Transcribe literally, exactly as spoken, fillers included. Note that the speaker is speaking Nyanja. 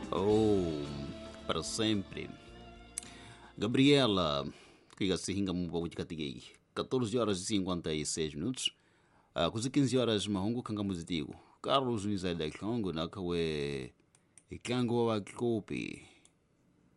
Oh, para sempre. Gabriela, que se hinga mu bawu chikatigi. catorze horas e cinquenta e seis minutos. Ah, kuzi quinze horas mahungu kanga muzitigo. Carlos Misael Congo nakawe ikango wa kopi.